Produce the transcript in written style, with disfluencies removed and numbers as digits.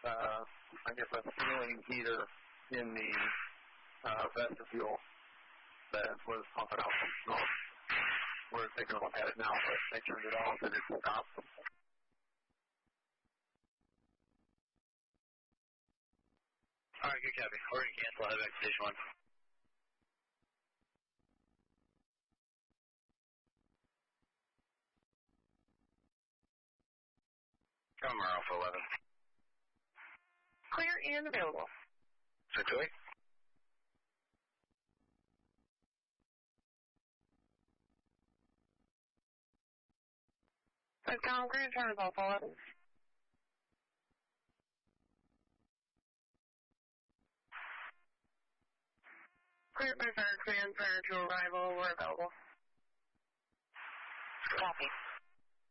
I guess, a ceiling heater in the vestibule that was pumping out some smoke. We're taking a look at it now, but they turned it off and it stopped. All right, good copy. We're going to cancel. Head back to station 1. Come Alpha 11. Clear and available. 608. Southbound Grand Turn Alpha 11. Clear by fire command prior to arrival. We're available. Copy.